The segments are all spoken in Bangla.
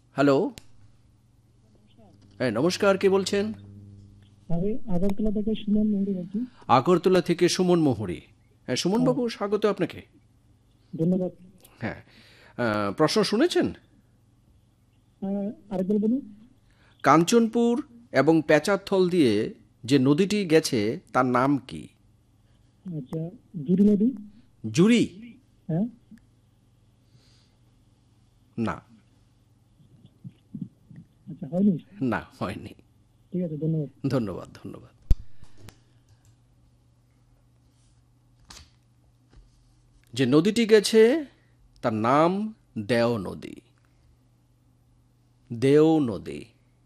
হ্যালো, হ্যাঁ নমস্কার, কে বলছেন? আমি আগরতলা থেকে সুমন মেহরি বলছি। আগরতলা থেকে সুমন মোহরি। হ্যাঁ সুমন হ্যাঁ, বাবু, স্বাগত আপনাকে। ধন্যবাদ। হ্যাঁ, প্রশ্ন শুনেছেন? আরেকবার বলুন। কাঞ্চনপুর এবং পেঁচারথল দিয়ে যে নদীটি গেছে তার নাম কি? আচ্ছা, জুড়ি নদী। জুড়ি? হ্যাঁ। না, আচ্ছা, হয়নি। না হয়নি। ঠিক আছে, ধন্যবাদ। ধন্যবাদ, ধন্যবাদ। যে নদীটি গেছে তার নাম দেও নদী। দেও নদী।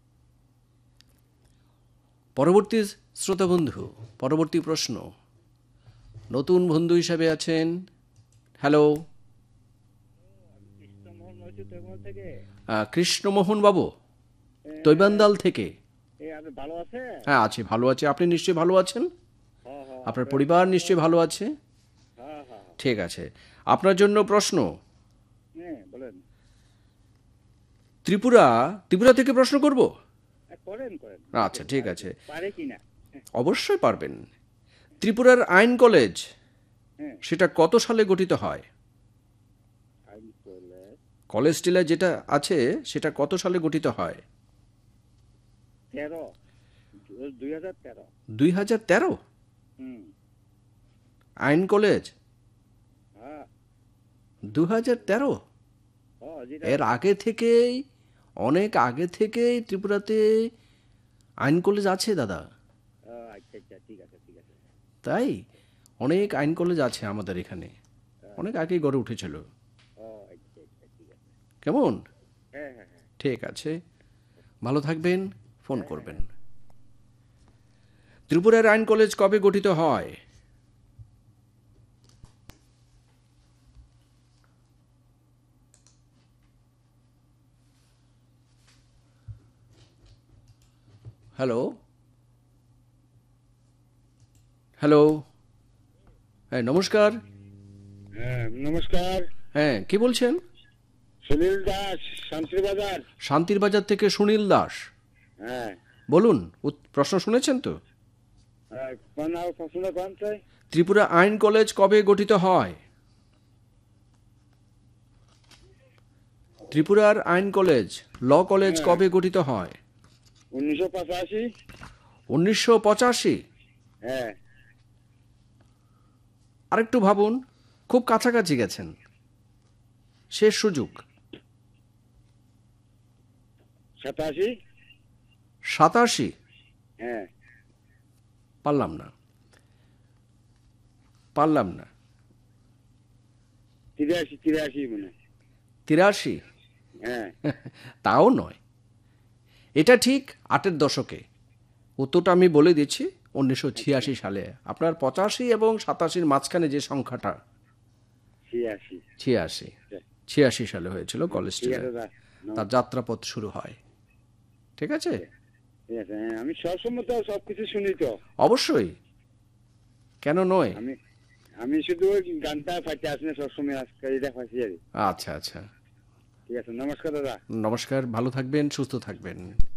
পরবর্তী শ্রোতা বন্ধু, পরবর্তী প্রশ্ন। নতুন বন্ধু হিসাবে আছেন। হ্যালো, কৃষ্ণমোহন বলছি তৈমল থেকে। কৃষ্ণমোহন বাবু, তৈবান্দাল থেকে। আপনি ভালো আছে? হ্যাঁ আছি, ভালো আছি। আপনি নিশ্চয়ই ভালো আছেন? হ্যাঁ হ্যাঁ আপনার পরিবার নিশ্চয়ই ভালো আছে? হ্যাঁ হ্যাঁ ঠিক আছে। আপনার জন্য প্রশ্ন। হ্যাঁ, বলেন। ত্রিপুরা, ত্রিপুরা থেকে প্রশ্ন করব। করেন করেন। আচ্ছা ঠিক আছে, পারে কিনা? অবশ্যই পারবেন। ত্রিপুরার আইন কলেজ হ্যাঁ, সেটা কত সালে গঠিত হয়? আইন করলে কলেজ টিলা যেটা আছে সেটা কত সালে গঠিত হয়? 13, 2013। 2013? হুম। আইন কলেজ হ্যাঁ 2013? যেটা। এর আগে থেকেই, অনেক আগে থেকেই ত্রিপুরাতে আইন কলেজ আছে দাদা। আচ্ছা আচ্ছা, ঠিক আছে ঠিক আছে। তাই অনেক আইন কলেজ আছে আমাদের এখানে, অনেক আগেই গড়ে উঠেছিল। আচ্ছা আচ্ছা, ঠিক আছে। কেমন? হ্যাঁ হ্যাঁ হ্যাঁ ঠিক আছে, ভালো থাকবেন, ফোন করবেন। ত্রিপুরার আইন কলেজ কবে গঠিত হয়? হ্যালো, হ্যালো, হ্যাঁ নমস্কার। হ্যাঁ, নমস্কার। হ্যাঁ কে বলছেন? সুনীল দাস, শান্তিবাজার। শান্তির বাজার থেকে সুনীল দাস। হ্যাঁ, বলুন, প্রশ্ন শুনেছেন তো? কোন পছন্দ করেন চাই? ত্রিপুরা আইন কলেজ কবে গঠিত হয়? ত্রিপুরার আইন কলেজ, ল কলেজ হ্যাঁ, কবে গঠিত হয়? 1985। 1985? হ্যাঁ, আরেকটু ভাবুন, খুব কাছাকাছি গেছেন, শেষ সুযোগ। 87। 87? হ্যাঁ, পারলাম না, পারলাম না। 83 মনে হয়। 83? হ্যাঁ, তাও নয়। এটা ঠিক 8-এর দশকে। উত্তরটা আমি বলে দিচ্ছি, 1986 সালে। আপনার 85 এবং 87-র মাঝখানে যে সংখ্যাটা, 86। 86, 86 সালে হয়েছিল ঠিক কলেজটি। আছে দাদা, তার নমস্কার। যাত্রাপথ শুরু হয়। ঠিক আছে, ঠিক আছে, হ্যাঁ, আমি সবসময় তো সবকিছু শুনি তো। অবশ্যই, কেন নয়। আমি আমি শুধু ওই গানটা ফাইতে আসি না সবসময়, আজকে এটা ফাঁসি আর কি। আচ্ছা আচ্ছা, ঠিক আছে, নমস্কার দাদা। নমস্কার, ভালো থাকবেন, সুস্থ থাকবেন।